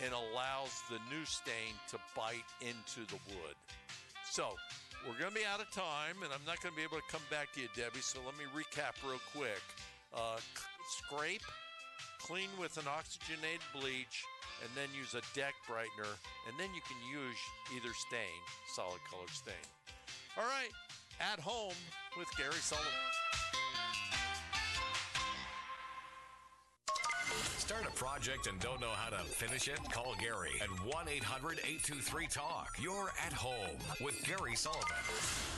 and allows the new stain to bite into the wood. So we're going to be out of time, and I'm not going to be able to come back to you, Debbie, so let me recap real quick. Scrape, clean with an oxygenated bleach, and then use a deck brightener, and then you can use either stain, solid color stain. All right, At Home with Gary Sullivan. Start a project and don't know how to finish it? Call Gary at 1-800-823-TALK. You're at home with Gary Sullivan.